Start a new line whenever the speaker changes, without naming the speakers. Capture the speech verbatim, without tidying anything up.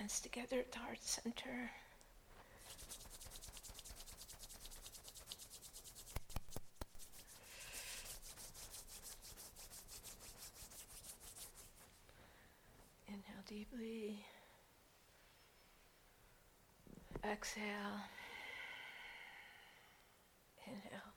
hands together at the heart center. Inhale deeply. Exhale. Inhale.